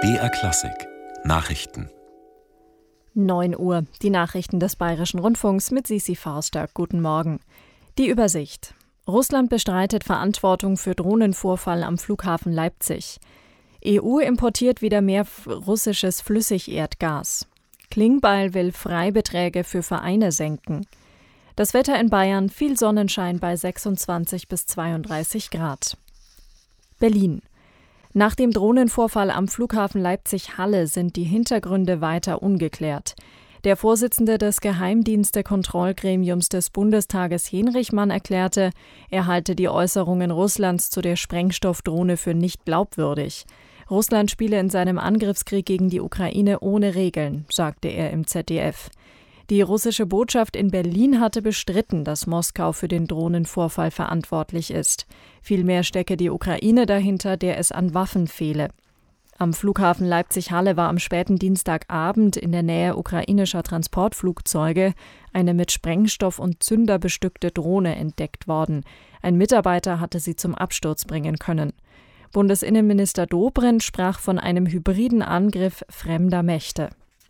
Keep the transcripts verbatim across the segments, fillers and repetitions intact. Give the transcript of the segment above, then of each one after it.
B R Klassik Nachrichten. neun Uhr, die Nachrichten des Bayerischen Rundfunks mit Sisi Forster. Guten Morgen. Die Übersicht. Russland bestreitet Verantwortung für Drohnenvorfall am Flughafen Leipzig. E U importiert wieder mehr russisches Flüssigerdgas. Klingbeil will Freibeträge für Vereine senken. Das Wetter in Bayern, viel Sonnenschein bei sechsundzwanzig bis zweiunddreißig Grad. Berlin. Nach dem Drohnenvorfall am Flughafen Leipzig-Halle sind die Hintergründe weiter ungeklärt. Der Vorsitzende des Geheimdienste-Kontrollgremiums des Bundestages Henrichmann erklärte, er halte die Äußerungen Russlands zu der Sprengstoffdrohne für nicht glaubwürdig. Russland spiele in seinem Angriffskrieg gegen die Ukraine ohne Regeln, sagte er im Z D F. Die russische Botschaft in Berlin hatte bestritten, dass Moskau für den Drohnenvorfall verantwortlich ist. Vielmehr stecke die Ukraine dahinter, der es an Waffen fehle. Am Flughafen Leipzig-Halle war am späten Dienstagabend in der Nähe ukrainischer Transportflugzeuge eine mit Sprengstoff und Zünder bestückte Drohne entdeckt worden. Ein Mitarbeiter hatte sie zum Absturz bringen können. Bundesinnenminister Dobrindt sprach von einem hybriden Angriff fremder Mächte.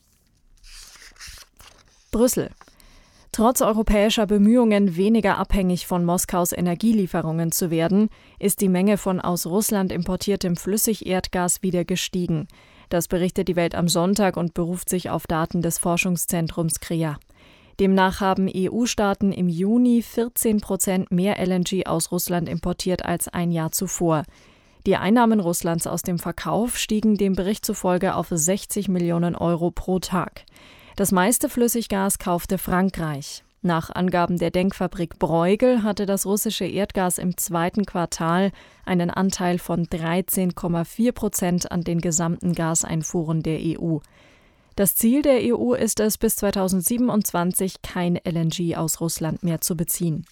Brüssel. Trotz europäischer Bemühungen, weniger abhängig von Moskaus Energielieferungen zu werden, ist die Menge von aus Russland importiertem Flüssigerdgas wieder gestiegen. Das berichtet die Welt am Sonntag und beruft sich auf Daten des Forschungszentrums C R E A. Demnach haben E U-Staaten im Juni vierzehn Prozent mehr L N G aus Russland importiert als ein Jahr zuvor. Die Einnahmen Russlands aus dem Verkauf stiegen dem Bericht zufolge auf sechzig Millionen Euro pro Tag. Das meiste Flüssiggas kaufte Frankreich. Nach Angaben der Denkfabrik Bruegel hatte das russische Erdgas im zweiten Quartal einen Anteil von dreizehn Komma vier Prozent an den gesamten Gaseinfuhren der E U. Das Ziel der E U ist es, bis zweitausendsiebenundzwanzig kein L N G aus Russland mehr zu beziehen.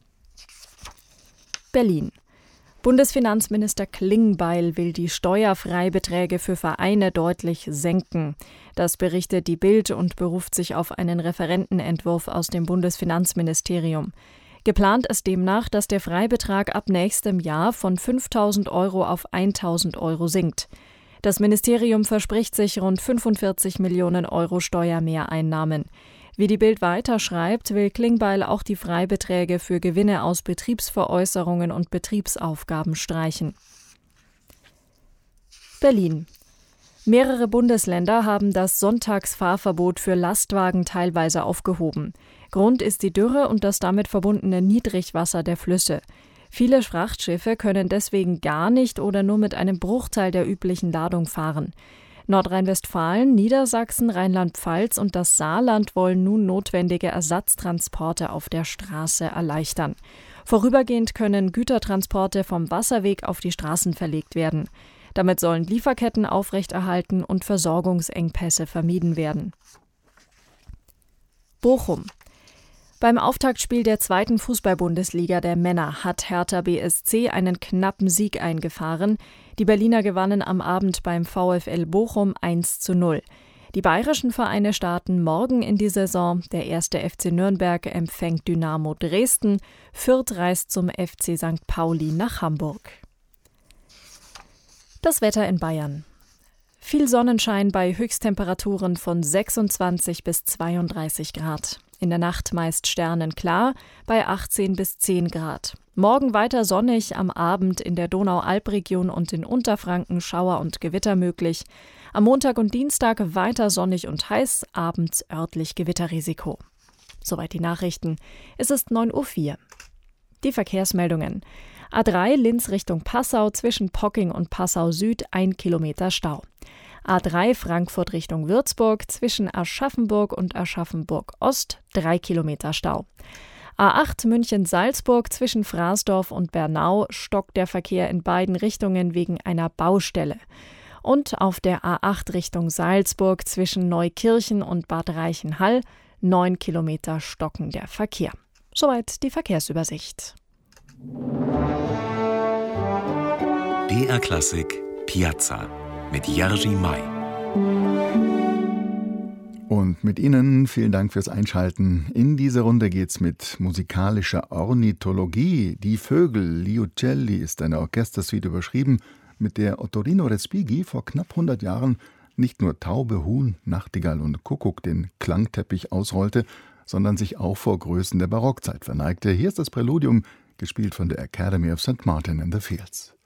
Berlin. Bundesfinanzminister Klingbeil will die Steuerfreibeträge für Vereine deutlich senken. Das berichtet die Bild und beruft sich auf einen Referentenentwurf aus dem Bundesfinanzministerium. Geplant ist demnach, dass der Freibetrag ab nächstem Jahr von fünftausend Euro auf eintausend Euro sinkt. Das Ministerium verspricht sich rund fünfundvierzig Millionen Euro Steuermehreinnahmen. Wie die Bild weiterschreibt, will Klingbeil auch die Freibeträge für Gewinne aus Betriebsveräußerungen und Betriebsaufgaben streichen. Berlin. Mehrere Bundesländer haben das Sonntagsfahrverbot für Lastwagen teilweise aufgehoben. Grund ist die Dürre und das damit verbundene Niedrigwasser der Flüsse. Viele Frachtschiffe können deswegen gar nicht oder nur mit einem Bruchteil der üblichen Ladung fahren. Nordrhein-Westfalen, Niedersachsen, Rheinland-Pfalz und das Saarland wollen nun notwendige Ersatztransporte auf der Straße erleichtern. Vorübergehend können Gütertransporte vom Wasserweg auf die Straßen verlegt werden. Damit sollen Lieferketten aufrechterhalten und Versorgungsengpässe vermieden werden. Bochum. Beim Auftaktspiel der zweiten Fußball-Bundesliga der Männer hat Hertha B S C einen knappen Sieg eingefahren. Die Berliner gewannen am Abend beim VfL Bochum eins zu null. Die bayerischen Vereine starten morgen in die Saison. Der erste F C Nürnberg empfängt Dynamo Dresden. Fürth reist zum F C Sankt Pauli nach Hamburg. Das Wetter in Bayern. Viel Sonnenschein bei Höchsttemperaturen von sechsundzwanzig bis zweiunddreißig Grad. In der Nacht meist sternenklar bei achtzehn bis zehn Grad. Morgen weiter sonnig, am Abend in der Donau-Alb-Region und in Unterfranken Schauer und Gewitter möglich. Am Montag und Dienstag weiter sonnig und heiß, abends örtlich Gewitterrisiko. Soweit die Nachrichten. Es ist neun Uhr vier. Die Verkehrsmeldungen. A drei Linz Richtung Passau zwischen Pocking und Passau Süd ein Kilometer Stau. A drei Frankfurt Richtung Würzburg zwischen Aschaffenburg und Aschaffenburg Ost drei Kilometer Stau. A acht München-Salzburg zwischen Fraßdorf und Bernau stockt der Verkehr in beiden Richtungen wegen einer Baustelle. Und auf der A acht Richtung Salzburg zwischen Neukirchen und Bad Reichenhall neun Kilometer stocken der Verkehr. Soweit die Verkehrsübersicht. B R Klassik Piazza mit Jerzy May. Und mit Ihnen vielen Dank fürs Einschalten. In dieser Runde geht's mit musikalischer Ornithologie. Die Vögel, Gli uccelli, ist eine Orchestersuite überschrieben mit der Ottorino Respighi vor knapp hundert Jahren nicht nur Taube, Huhn, Nachtigall und Kuckuck den Klangteppich ausrollte, sondern sich auch vor Größen der Barockzeit verneigte. Hier ist das Präludium, gespielt von der Academy of Saint Martin in the Fields.